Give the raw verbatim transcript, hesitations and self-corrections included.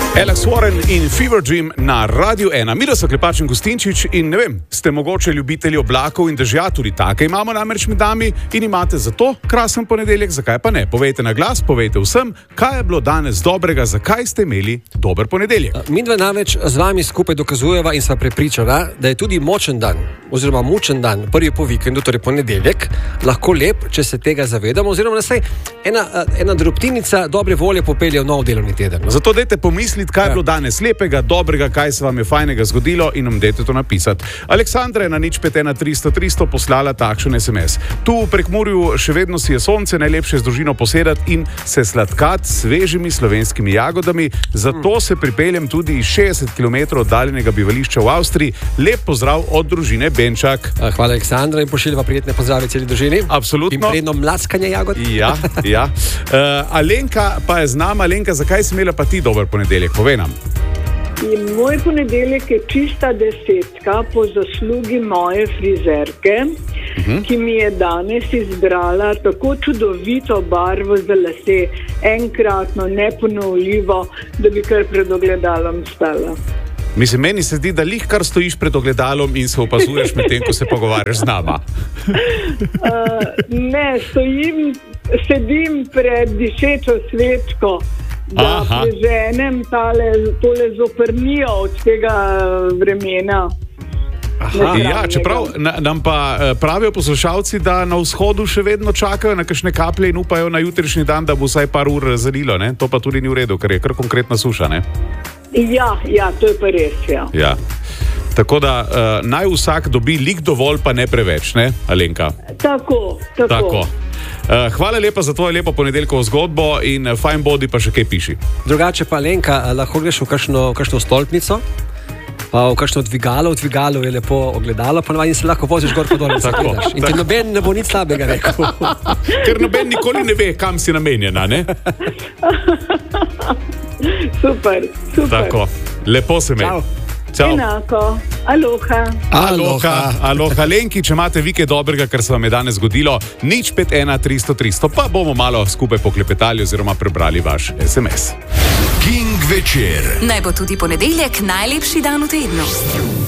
Alex Warren in Fever Dream na Radiu ena. Miro so Klepač in Gustinčič in ne vem, ste mogoče ljubitelji oblakov in dežja, tudi take imamo namreč med nami in imate zato krasen ponedeljek, zakaj pa ne? Povejte na glas, povejte vsem, kaj je bilo danes dobrega, zakaj ste imeli dober ponedeljek. Mi dva namreč z vami skupaj dokazujeva in sva prepričana, da je tudi močen dan, oziroma mučen dan, prvi po vikendu, torej ponedeljek, lahko lep, če se tega zavedamo, oziroma da se ena, ena drobtinica dobre volje popelje v nov delovni teden. Zato dajte pomisliti, kaj je bilo danes lepega, dobrega, kaj se vam je fajnega zgodilo in nam dajte to napisati. Aleksandra je na nič pet ena tristo tristo poslala takšen es em es. Tu v Prekmurju še vedno si je sonce, najlepše z družino posedati in se sladkati s svežimi slovenskimi jagodami. Zato se pripeljem tudi iz šestdeset kilometrov oddaljenega bivališča v Avstriji. Lep pozdrav od družine Benčak. Hvala, Aleksandra, in pošiljava prijetne pozdrave celi družini. Absolutno. In predno mlackanje jagod. Ja, ja. Uh, Alenka pa je z nama. Alenka, zakaj si imela pa ti dober ponedeljek? Povej nam. In moj ponedeljek je čista desetka po zaslugi moje frizerke, uh-huh. ki mi je danes izbrala tako čudovito barvo za lase, enkratno, neponovljivo, da bi kar pred ogledalom stala. Mislim, meni se zdi, da lih kar stojiš pred ogledalom in se opazuješ med tem, ko se pogovarjaš z nama. uh, ne, stojim, sedim pred dišečo svečko, da Aha. preženem tale, tole zoprnijo od tega vremena. Aha, ja, čeprav na, nam pa pravijo poslušalci, da na vzhodu še vedno čakajo na kakšne kaplje in upajo na jutrišnji dan, da bo vsaj par ur zalilo, ne? To pa tudi ni v redu, ker je kar konkretna suša, ne? Ja, ja, to je pa res, ja. Ja. Tako da uh, naj vsak dobi lik dovolj, pa ne preveč, ne, Alenka? Tako, tako. Tako. Uh, hvala lepa za tvojo lepo ponedeljkovo zgodbo in uh, fajn bodi pa še kaj piši. Drugače pa, Alenka, lahko greš v kakšno, kakšno stolpnico, pa v kakšno dvigalo, v dvigalu je lepo ogledalo, pa in se lahko voziš gor pa dol in se gledaš. In ti noben ne bo nič slabega rekel. Ker noben nikoli ne ve, kam si namenjena, ne? Super, super. Tako, lepo se imej. Ciao. Enako, aloha. Aloha, aloha. Lenki, če imate vi kaj dobrega, kar se vam je danes zgodilo, nič pet ena tristo tristo, pa bomo malo skupaj poklepetali oziroma prebrali vaš es em es. King večer. Naj bo tudi ponedeljek najlepši dan v tednu.